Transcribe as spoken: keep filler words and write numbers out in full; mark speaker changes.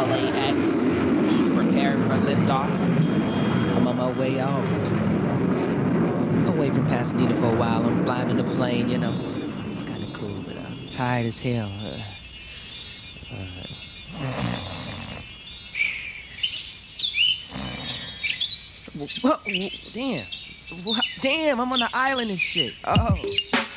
Speaker 1: L A X. He's preparing for liftoff. I'm on my way off. Away from Pasadena for a while. I'm flying in a plane, you know. It's kind of cool, but I'm tired as hell. Uh, uh. What? Damn. Damn, I'm on the island and shit. Oh.